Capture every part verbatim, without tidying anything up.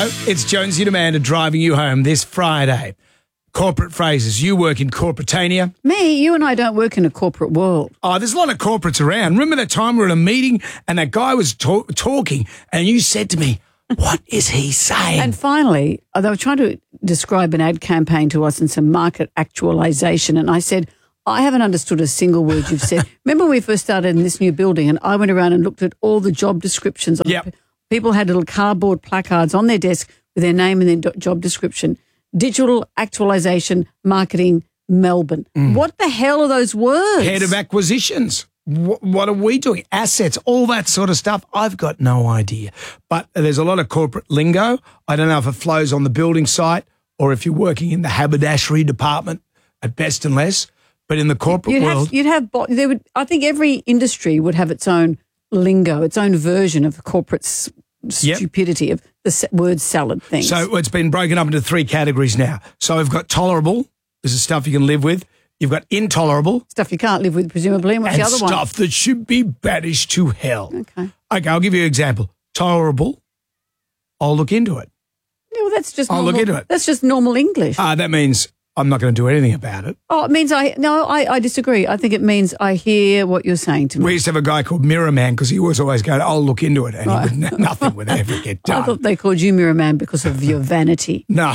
Hello, it's Jonesy and Amanda driving you home this Friday. Corporate phrases. You work in corporatania. Me, you and I don't work in a corporate world. Oh, there's a lot of corporates around. Remember that time we were at a meeting and that guy was to- talking and you said to me, what is he saying? And finally, they were trying to describe an ad campaign to us and some market actualization. And I said, I haven't understood a single word you've said. Remember when we first started in this new building and I went around and looked at all the job descriptions. On Yep. the, people had little cardboard placards on their desk with their name and their do- job description. Digital actualization, marketing, Melbourne. Mm. What the hell are those words? Head of acquisitions. What, what are we doing? Assets, all that sort of stuff. I've got no idea. But there's a lot of corporate lingo. I don't know if it flows on the building site or if you're working in the haberdashery department at best and less. But in the corporate you'd world, have, you'd have. There would. I think every industry would have its own lingo, its own version of corporate s- Yep. stupidity of the s- word salad thing. so it's been broken up into three categories now. So we've got tolerable. This is stuff you can live with. You've got intolerable. Stuff you can't live with, presumably. And what's and the other one? stuff that should be banished to hell. Okay. Okay, I'll give you an example. Tolerable. I'll look into it. Yeah, well, that's just. I'll normal, look into it. That's just normal English. Uh, that means I'm not going to do anything about it. oh, it means I. No, I, I disagree. I think it means I hear what you're saying to me. We used to have a guy called Mirror Man because he was always going, I'll look into it. And Right. he would, nothing would ever get I done. thought they called you Mirror Man because of your vanity. No.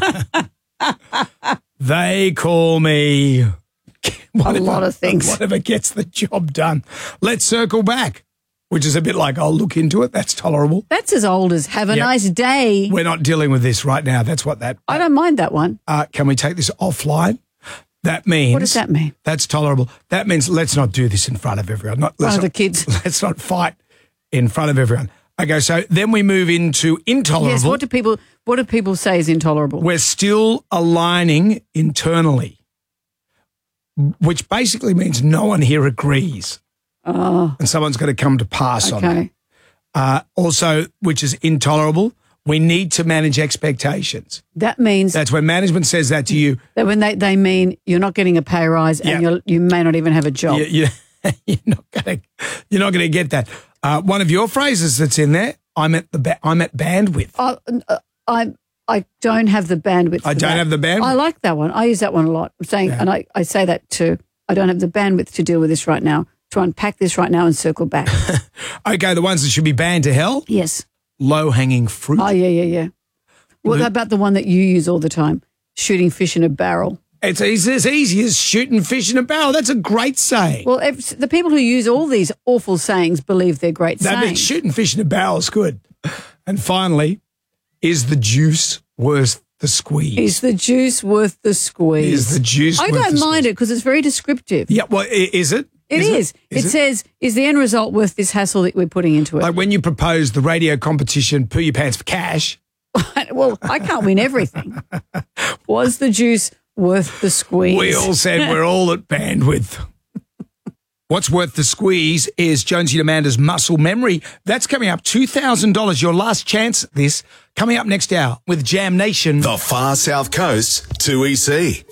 They call me A lot of things. Whatever gets the job done. Let's circle back, which is a bit like, I'll look into it. That's tolerable. That's as old as have a Yep. nice day. We're not dealing with this right now. That's what that. I don't mind that one. Uh, can we take this offline? That means. What does that mean? That's tolerable. That means let's not do this in front of everyone. Not, let's Front of not, the kids. Let's not fight in front of everyone. Okay, so then we move into intolerable. Yes. What do people? What do people say is intolerable? We're still aligning internally, which basically means no one here agrees. Oh, And someone's got to come to pass on it. okay. Uh, also, which is intolerable, we need to manage expectations. That means That's when management says that to you. that when they, they mean you're not getting a pay rise and Yeah. you're, you may not even have a job. You, you, you're not going to. You're not going to get that. Uh, one of your phrases that's in there. I'm at the. Ba- I'm at bandwidth. I, uh, I I don't have the bandwidth. I for don't that. have the bandwidth. I like that one. I use that one a lot. I'm saying, Yeah. and I, I say that too. I don't have the bandwidth to deal with this right now. To unpack this right now and circle back. Okay, the ones that should be banned to hell. Yes. Low hanging fruit. Oh yeah, yeah, yeah. What about the one that you use all the time? Shooting fish in a barrel. It's, it's as easy as shooting fish in a barrel. That's a great saying. Well, if, the people who use all these awful sayings believe they're great That means sayings. shooting fish in a barrel is good. And finally, is the juice worth the squeeze? Is the juice worth the squeeze? Is the juice I worth don't the mind squeeze? it because it's very descriptive. Yeah, well, i- is it? It is. It, says, is the end result worth this hassle that we're putting into it? Like when you proposed the radio competition, poo your pants for cash. Well, I can't win everything. Was the juice worth the squeeze? We all said we're all at bandwidth. What's worth the squeeze is Jonesy and Amanda's muscle memory. That's coming up two thousand dollars. Your last chance at this coming up next hour with Jam Nation. The Far South Coast two E C.